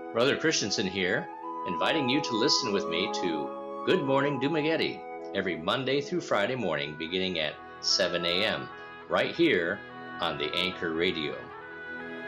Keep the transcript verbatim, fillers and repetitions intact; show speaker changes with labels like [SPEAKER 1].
[SPEAKER 1] Brother Christensen here, inviting you to listen with me to Good Morning Dumageddon every Monday through Friday morning beginning at seven a.m. right here on the Anchor Radio.